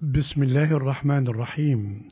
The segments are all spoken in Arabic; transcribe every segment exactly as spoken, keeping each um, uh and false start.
بسم الله الرحمن الرحيم.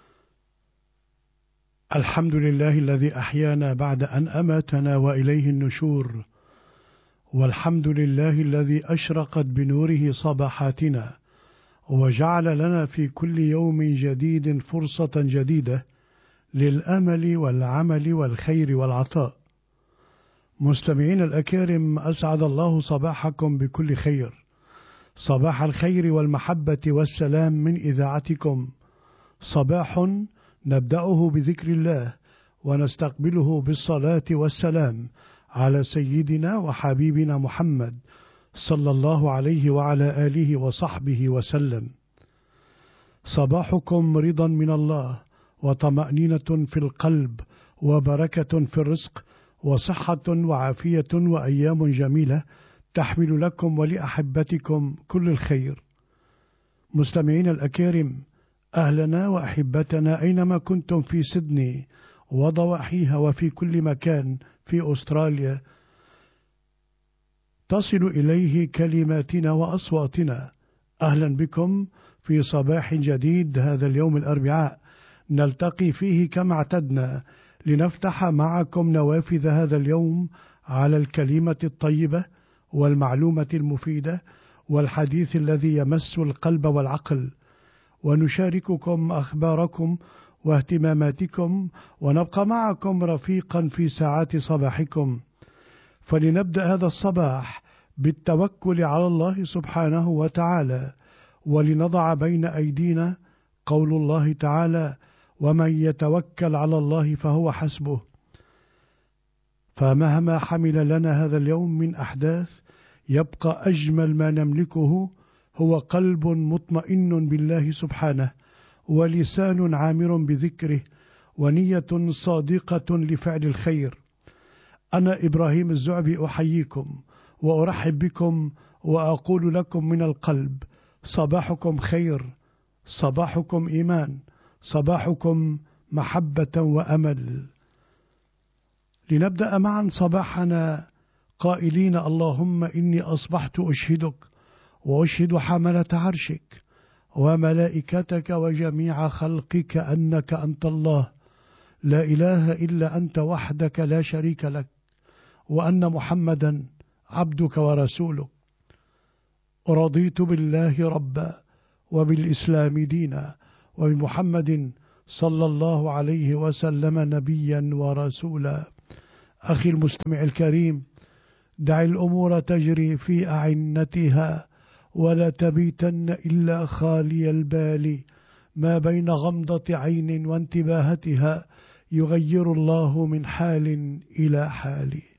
الحمد لله الذي أحيانا بعد أن أماتنا وإليه النشور، والحمد لله الذي أشرقت بنوره صباحاتنا وجعل لنا في كل يوم جديد فرصة جديدة للأمل والعمل والخير والعطاء. مستمعين الأكارم، أسعد الله صباحكم بكل خير، صباح الخير والمحبة والسلام من إذاعتكم. صباح نبدأه بذكر الله ونستقبله بالصلاة والسلام على سيدنا وحبيبنا محمد صلى الله عليه وعلى آله وصحبه وسلم. صباحكم رضا من الله وطمأنينة في القلب وبركة في الرزق وصحة وعافية وأيام جميلة تحمل لكم ولأحبتكم كل الخير. مستمعين الأكارم، أهلنا وأحبتنا أينما كنتم في سيدني وضواحيها وفي كل مكان في أستراليا، تصل إليه كلماتنا وأصواتنا. أهلا بكم في صباح جديد هذا اليوم الأربعاء، نلتقي فيه كما اعتدنا لنفتح معكم نوافذ هذا اليوم على الكلمة الطيبة والمعلومة المفيدة والحديث الذي يمس القلب والعقل، ونشارككم أخباركم واهتماماتكم، ونبقى معكم رفيقا في ساعات صباحكم. فلنبدأ هذا الصباح بالتوكل على الله سبحانه وتعالى، ولنضع بين أيدينا قول الله تعالى: ومن يتوكل على الله فهو حسبه. فمهما حمل لنا هذا اليوم من أحداث، يبقى أجمل ما نملكه هو قلب مطمئن بالله سبحانه، ولسان عامر بذكره، ونية صادقة لفعل الخير. أنا إبراهيم الزعبي أحييكم وأرحب بكم وأقول لكم من القلب: صباحكم خير، صباحكم إيمان، صباحكم محبة وأمل. لنبدأ معا صباحنا قائلين: اللهم إني أصبحت أشهدك وأشهد حملة عرشك وملائكتك وجميع خلقك أنك أنت الله، لا إله إلا أنت وحدك لا شريك لك، وأن محمدا عبدك ورسولك. رضيت بالله ربا وبالإسلام دينا وبمحمد صلى الله عليه وسلم نبيا ورسولا. أخي المستمع الكريم، دع الأمور تجري في أعنتها، ولا تبيتن إلا خالي البال، ما بين غمضة عين وانتباهتها يغير الله من حال إلى حال.